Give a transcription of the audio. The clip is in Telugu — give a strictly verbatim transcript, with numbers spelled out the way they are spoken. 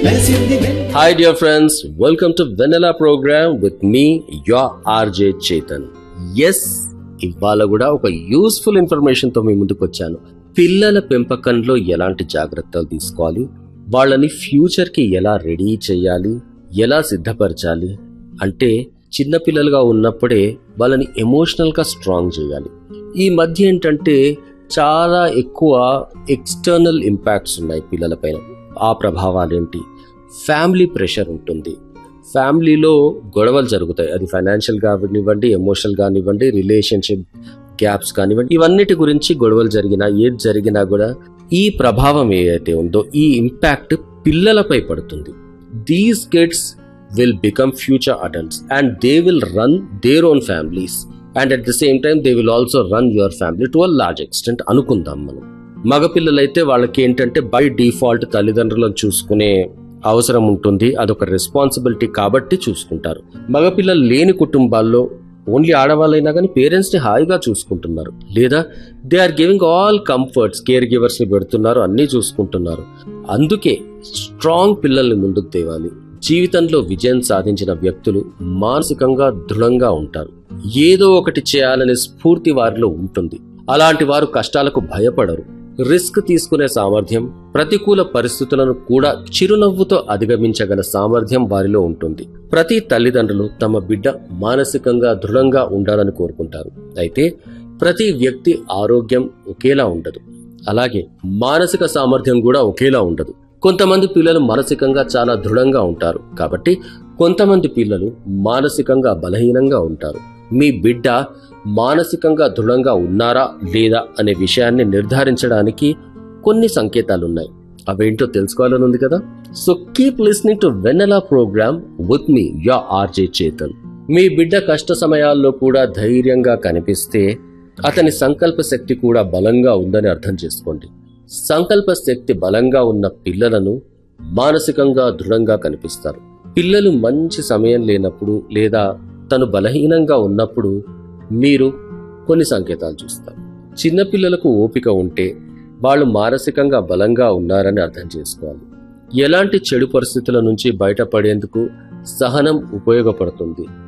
Hi dear friends, welcome to Vanilla program with me, your R J Chetan. Yes, ఇవాళ కూడా ఒక యూస్ఫుల్ ఇన్ఫర్మేషన్ తో మీ ముందుకు వచ్చాను. పిల్లల పెంపకంలో ఎలాంటి జాగ్రత్తలు తీసుకోవాలి, వాళ్ళని ఫ్యూచర్ కి ఎలా రెడీ చేయాలి, ఎలా సిద్ధపరచాలి అంటే చిన్న పిల్లలుగా ఉన్నప్పుడే వాళ్ళని ఎమోషనల్ గా స్ట్రాంగ్ చేయాలి. ఈ మధ్య ఏంటంటే చాలా ఎక్కువ ఎక్స్టర్నల్ ఇంపాక్ట్స్ ఉన్నాయి పిల్లల పైన. ఆ ప్రభావాలు ఏంటి? ఫ్యామిలీ ప్రెషర్ ఉంటుంది, ఫ్యామిలీలో గొడవలు జరుగుతాయి, అది ఫైనాన్షియల్ కానివ్వండి, ఎమోషనల్ కానివ్వండి, రిలేషన్షిప్ గ్యాప్స్ కానివ్వండి, ఇవన్నిటి గురించి గొడవలు జరిగినా ఏది జరిగినా కూడా ఈ ప్రభావం ఏదైతే ఉందో ఈ ఇంపాక్ట్ పిల్లలపై పడుతుంది. These kids will become future adults and they will run their own families and at the same time they will also run your family to a large extent అనుకుందాం మనం. మగపిల్లలైతే వాళ్ళకి ఏంటంటే బై డిఫాల్ట్ తల్లిదండ్రులను చూసుకునే అవసరం ఉంటుంది, అదొక రెస్పాన్సిబిలిటీ కాబట్టి చూసుకుంటారు. మగపిల్లలు లేని కుటుంబాల్లో ఓన్లీ ఆడవాళ్ళైనా కానీ పేరెంట్స్ ని హాయిగా చూసుకుంటున్నారు, లేదా they are giving all comforts, care givers ని పెడుతున్నారు, అన్నీ చూసుకుంటున్నారు. అందుకే స్ట్రాంగ్ పిల్లల్ని ముందుకు తేవాలి. జీవితంలో విజయం సాధించిన వ్యక్తులు మానసికంగా దృఢంగా ఉంటారు, ఏదో ఒకటి చేయాలనే స్ఫూర్తి వారిలో ఉంటుంది. అలాంటి వారు కష్టాలకు భయపడరు, రిస్క్ తీసుకునే సామర్థ్యం, ప్రతికూల పరిస్థితులను కూడా చిరునవ్వుతో అధిగమించగల సామర్థ్యం వారిలో ఉంటుంది. ప్రతి తల్లిదండ్రులు తమ బిడ్డ మానసికంగా దృఢంగా ఉండాలని కోరుకుంటారు. అయితే ప్రతి వ్యక్తి ఆరోగ్యం ఒకేలా ఉండదు, అలాగే మానసిక సామర్థ్యం కూడా ఒకేలా ఉండదు. కొంతమంది పిల్లలు మానసికంగా చాలా దృఢంగా ఉంటారు, కాబట్టి కొంతమంది పిల్లలు మానసికంగా బలహీనంగా ఉంటారు. మీ బిడ్డ మానసికంగా దృఢంగా ఉన్నారా లేదా అనే విషయాన్ని నిర్ధారించడానికి కొన్ని సంకేతాలున్నాయి. అవేంటో తెలుసుకోవాలని ఉంది కదా. So keep listening to vanilla programme with me your R J Chetan. మీ బిడ్డ కష్ట సమయాల్లో కూడా ధైర్యంగా కనిపిస్తే అతని సంకల్ప శక్తి కూడా బలంగా ఉందని అర్థం చేసుకోండి. సంకల్ప శక్తి బలంగా ఉన్న పిల్లలను మానసికంగా దృఢంగా కనిపిస్తారు. పిల్లలు మంచి సమయం లేనప్పుడు లేదా తను బలహీనంగా ఉన్నప్పుడు మీరు కొన్ని సంకేతాలు చూస్తారు. చిన్నపిల్లలకు ఓపిక ఉంటే వాళ్ళు మానసికంగా బలంగా ఉన్నారని అర్థం చేసుకోవాలి. ఎలాంటి చెడు పరిస్థితుల నుంచి బయటపడేందుకు సహనం ఉపయోగపడుతుంది.